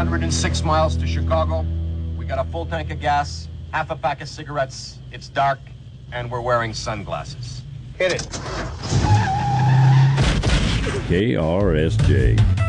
106 miles to Chicago. We got a full tank of gas, half a pack of cigarettes. It's dark, and we're wearing sunglasses. Hit it. KRSJ.